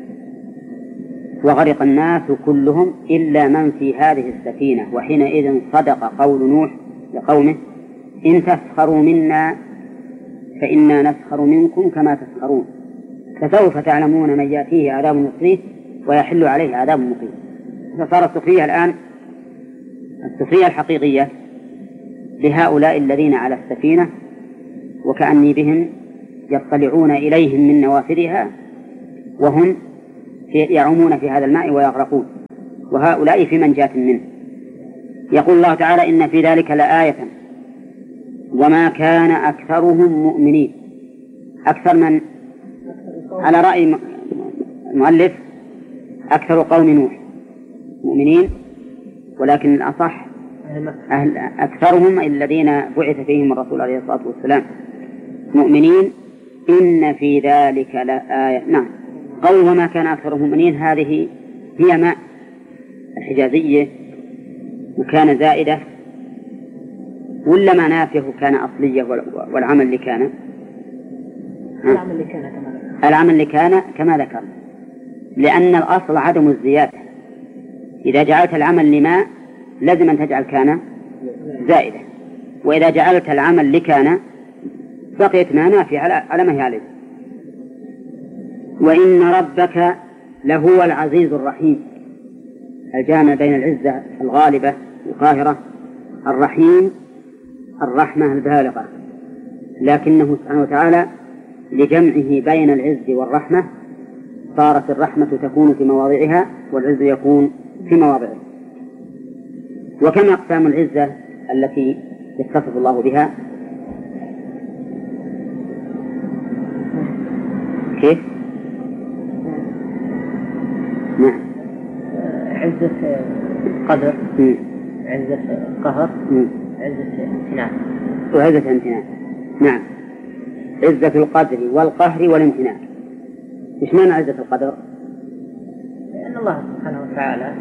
وغرق الناس كلهم إلا من في هذه السفينة. وحينئذ صدق قول نوح لقومه: إن تسخروا منا فإنا نسخر منكم كما تسخرون، فسوف تعلمون من يأتيه عذاب يخزيه ويحل عليه عذاب مقيم. فصار السخرية الآن السخرية الحقيقية لهؤلاء الذين على السفينة، وكأني بهم يطلعون إليهم من نوافذها وهم يعومون في هذا الماء ويغرقون، وهؤلاء في منجاة منه. يقول الله تعالى إن في ذلك لآية وما كان أكثرهم مؤمنين. أكثر من على رأي المؤلف أكثر قوم نوح مؤمنين، ولكن الأصح أكثرهم الذين بعث فيهم الرسول عليه الصلاة والسلام مؤمنين. إن في ذلك لآية. نعم، قول وما كان أكثرهم مؤمنين هذه هي ما الحجازية وكان زائدة، ولا ما نافيه كان أصلية والعمل اللي كان العمل اللي كان كما ذكر، لأن الأصل عدم الزيادة. إذا جعلت العمل لما لازم أن تجعل كان زائدة، وإذا جعلت العمل لكان بقيت ما نافي على ما هي عليه. وإن ربك لهو العزيز الرحيم، الجامع بين العزة الغالبة القاهرة الرحيم الرحمة البالغة، لكنه سبحانه وتعالى لجمعه بين العز والرحمة صارت الرحمة تكون في مواضعها والعز يكون في مواضعه. وكم أقسام العزة التي يتصف الله بها؟ كيف؟ نعم، عزة قدر، عزة قهر، عزة امتناع. وعزة امتناع. نعم، عزة القدر والقهر والامتناع. إيش معنى عزة القدر؟ لأن الله سبحانه وتعالى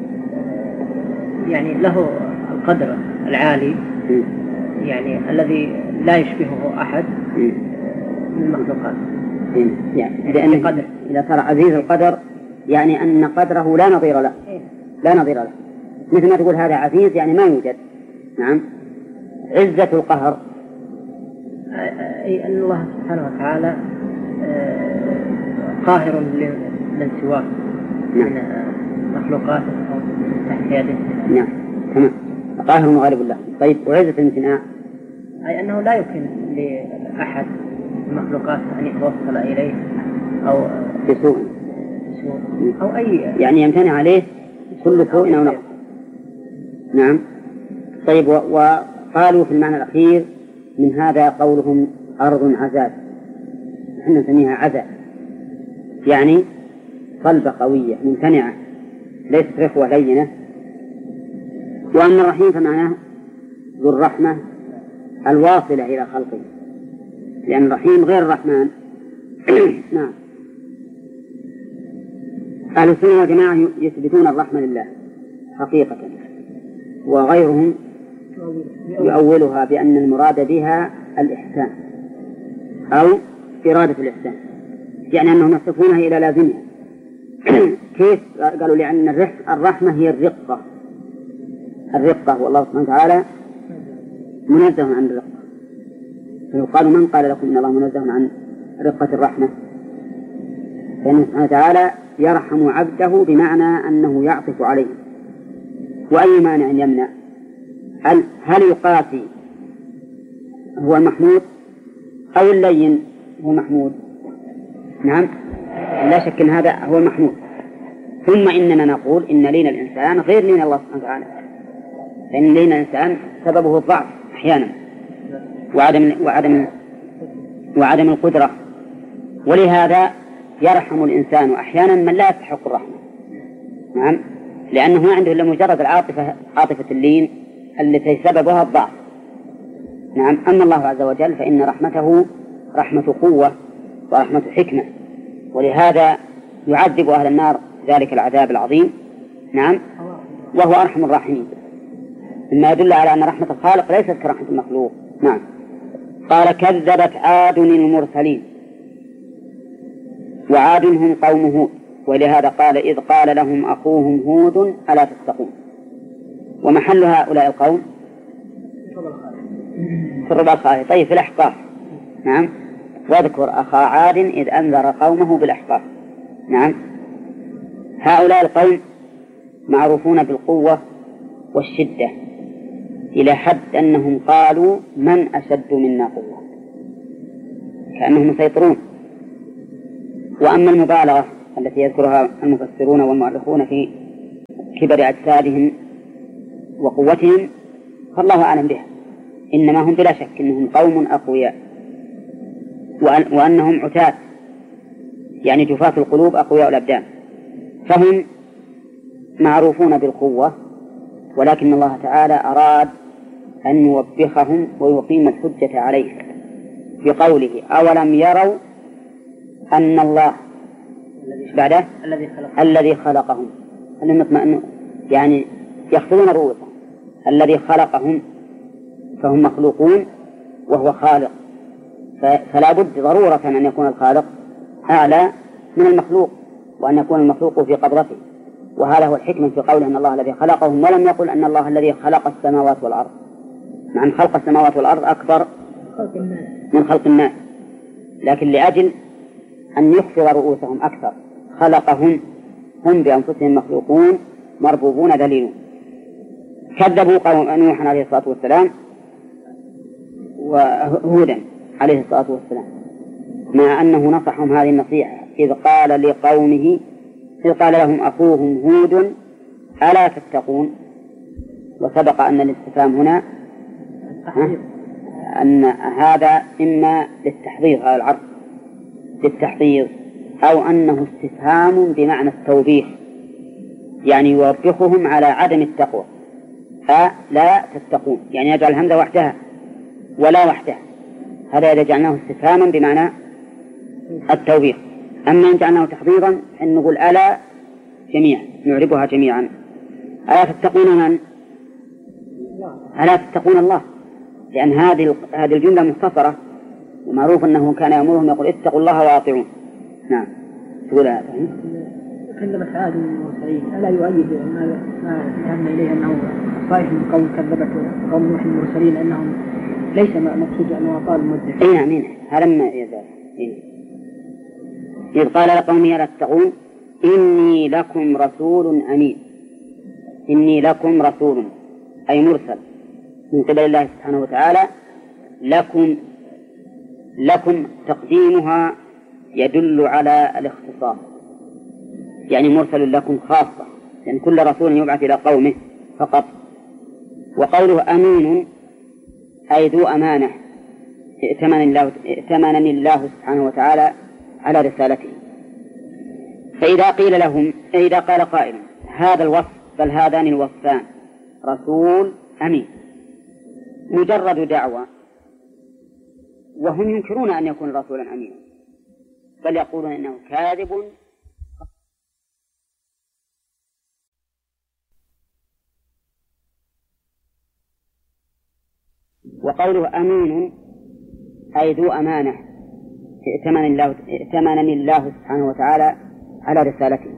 يعني له القدر العالي، يعني الذي لا يشبهه أحد من المخلوقات. يعني لأن قدر إذا صار عزيز القدر يعني أن قدره لا نظير له، لا نظير له، مثل ما تقول هذا عزيز يعني ما يوجد. نعم. عزة القهر أي أن الله سبحانه وتعالى قاهر من سواه من مخلوقاته أو تحت يده. نعم، تمام، قاهر وغالب الله. طيب، وعزة الامتناع أي أنه لا يمكن لأحد المخلوقات أن يتوصل إليه أو بسوء أو أي يعني يمتنع عليه كل سوء أو نقص. نعم. طيب، وقالوا في المعنى الأخير من هذا قولهم أرض عزاز، نحن نسميها عزاز، يعني صلبة قوية ممتنعة ليست رخوة لينة. وأما الرحيم فمعناه ذو الرحمة الواصلة إلى خلقه، لأن الرحيم غير الرحمن. نعم. أهل السنة والجماعة يثبتون الرحمة لله حقيقة، وغيرهم يؤولها بأن المراد بها الإحسان أو إرادة الإحسان، يعني أنهم يصفونها إلى لازمها. كيف؟ قالوا لأن الرحمة هي الرقة، والله سبحانه وتعالى منزه عن الرقة، فيقال من قال لكم إن الله منزه عن رقة الرحمة؟ فإنه سبحانه وتعالى يرحم عبده بمعنى أنه يعطف عليه. وأي مانع يمنع؟ هل يقاسي هو المحمود أو اللين هو محمود؟ نعم، لا شك أن هذا هو المحمود. ثم إننا نقول إن لين الإنسان غير لين الله سبحانه وتعالى، لأن لين الإنسان سببه الضعف أحيانا وعدم القدرة، ولهذا يرحم الإنسان أحيانا من لا يستحق الرحمة. نعم، لأنه عنده إلا مجرد عاطفة اللين التي سببها الضعف. نعم. أما الله عز وجل فإن رحمته رحمة قوة ورحمة حكمة، ولهذا يعذب أهل النار ذلك العذاب العظيم. نعم، وهو أرحم الراحمين، مما يدل على أن رحمة الخالق ليست كرحمة المخلوق. نعم. قال كذبت عاد المرسلين، وعاد هم قوم هود، ولهذا قال إذ قال لهم أخوهم هود ألا تتقون. ومحل هؤلاء القوم في الربع الخالي. طيب، في الأحقاف. نعم، واذكر أخا عاد إذ أنذر قومه بالأحقاف. نعم، هؤلاء القوم معروفون بالقوة والشدة إلى حد أنهم قالوا من أشد منا قوة، كأنهم مسيطرون. وأما المبالغة التي يذكرها المفسرون والمؤرخون في كبر أجسادهم وقوتهم فالله أعلم بها، إنما هم بلا شك إنهم قوم أقوياء، وأنهم عتاة يعني جفاة القلوب أقوياء الأبدان، فهم معروفون بالقوة، ولكن الله تعالى أراد أن يوبخهم ويقيم الحجة عليه بقوله أولم يروا أن الله بعده الذي خلقهم، أنهم يطمئنون يعني يخفضون رؤوسهم، الذي خلقهم فهم مخلوقون وهو خالق، فلا بد ضرورة أن يكون الخالق أعلى من المخلوق، وأن يكون المخلوق في قبضته، وهذا هو الحكمة في قوله أن الله الذي خلقهم، ولم يقل أن الله الذي خلق السماوات والأرض، مع أن خلق السماوات والأرض أكبر من خلق الناس، لكن لأجل أن يخفض رؤوسهم أكثر خلقهم، هم بأنفسهم مخلوقون مربوبون ذليلون. كذبوا قوم نوح عليه الصلاة والسلام وهودا عليه الصلاة والسلام، مع أنه نصحهم هذه النصيحة إذ قال لهم أخوهم هود ألا تتقون، وسبق أن الاستفهام هنا أن هذا إما للتحضير على العرض للتحضير، أو أنه استفهام بمعنى التوبيخ، يعني يوبخهم على عدم التقوى، لا تتقون يعني يجعل الهمزة وحدها ولا وحدها، هذا إذا جعلناه استفهاما بمعنى التوبيخ. أما إن جعلناه تحضيرا أن نقول ألا جميعا، نعربها جميعا، ألا تتقون من؟ ألا تتقون الله، لأن هذه الجملة مختصرة، ومعروف أنه كان يأمرهم يقول اتقوا الله وأطيعون. نعم تقول هذا كلمت عاد المرسلين ألا يؤيد ما ذهبنا إليه أنه طائف من قوم كذبته قوم نوح المرسلين أنهم ليس مقصود أنه أطال المدة. أي نعم هذا ما يزال. إذ قال لقومه ألا تتقون إني لكم رسول أمين، إني لكم رسول أي مرسل من قبل الله سبحانه وتعالى، لكم تقديمها يدل على الاختصاص، يعني مرسل لكم خاصة، يعني كل رسول يبعث إلى قومه فقط. وقوله أمين أي ذو أمانة ائتمنني الله سبحانه وتعالى على رسالته. فإذا قال قائل هذا الوصف بل هذان الوصفان رسول أمين، مجرد دعوة، وهم ينكرون أن يكون رسولا أمينا، بل يقولون إنه كاذب. وقوله أمين أي ذو أمانة ائتمنني الله سبحانه وتعالى على رسالته.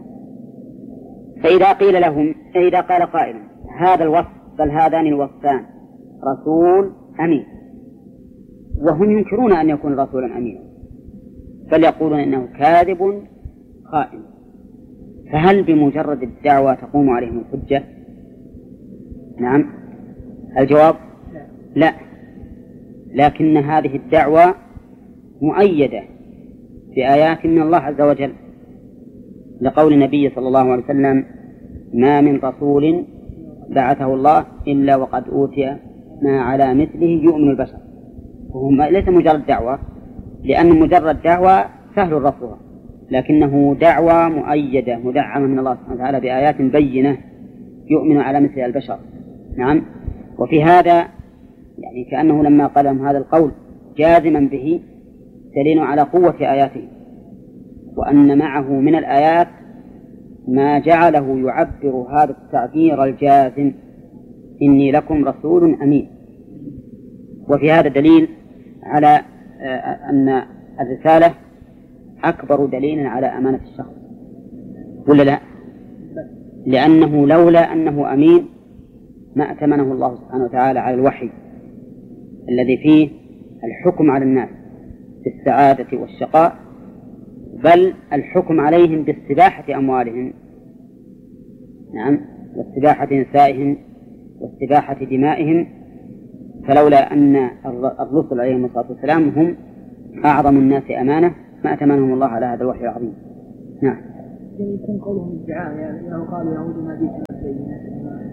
فإذا قال قائل هذا الوصف بل هذان الوصفان رسول أمين، وهم ينكرون أن يكون رسولا أمينا، بل يقولون إنه كاذب خائن، فهل بمجرد الدعوة تقوم عليهم الحجة؟ نعم الجواب لا، لكن هذه الدعوة مؤيدة بآيات من الله عز وجل، لقول النبي صلى الله عليه وسلم ما من رسول بعثه الله إلا وقد أوتي ما على مثله يؤمن البشر، وهو ليس مجرد دعوة، لأن مجرد دعوة سهل رفضها، لكنه دعوة مؤيدة مدعمة من الله سبحانه وتعالى بآيات بينة يؤمن على مثل البشر. نعم. وفي هذا يعني كأنه لما قال لهم هذا القول جازما به دليل على قوة آياته، وأن معه من الآيات ما جعله يعبر هذا التعبير الجازم إني لكم رسول أمين. وفي هذا دليل على أن الرسالة أكبر دليل على أمانة الشخص، ولا لا؟ لأنه لولا أنه أمين ما أتمنه الله سبحانه وتعالى على الوحي الذي فيه الحكم على الناس بالسعادة والشقاء، بل الحكم عليهم باستباحة أموالهم، نعم، واستباحة نسائهم واستباحة دمائهم. فلولا أن الرسل عليهم الصلاة والسلام هم أعظم الناس أمانة ما أتمنهم الله على هذا الوحي العظيم. نعم. يكون قولهم ادعاء يعني لو قال يهود ما جئتنا بينات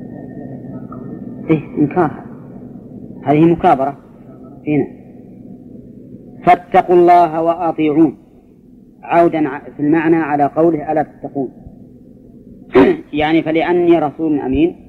إنكار، هذه مكابرة هنا. فاتقوا الله وأطيعون، عودا في المعنى على قوله ألا تتقون. يعني فلأني رسول أمين